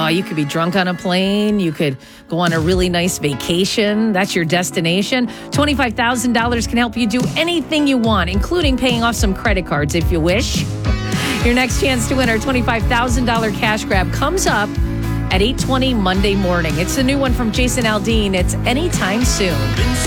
you could be drunk on a plane. You could go on a really nice vacation. That's your destination. $25,000 can help you do anything you want, including paying off some credit cards if you wish. Your next chance to win our $25,000 cash grab comes up at 8:20 Monday morning. It's the new one from Jason Aldean. It's Anytime Soon.